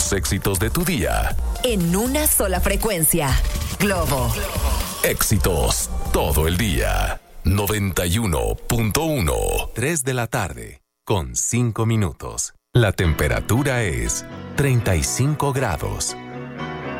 Los éxitos de tu día. En una sola frecuencia. Globo. Éxitos todo el día. 91.1. 3 de la tarde, con 5 minutos. La temperatura es 35 grados.